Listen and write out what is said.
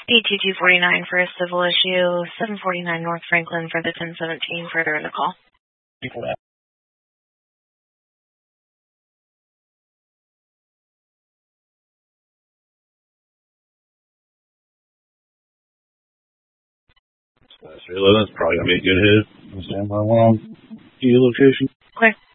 D2249 for a civil issue, 749 North Franklin for the 1017, further in the call. Before that. That's probably going to be a good hit. Stand by one. Geolocation. Clear.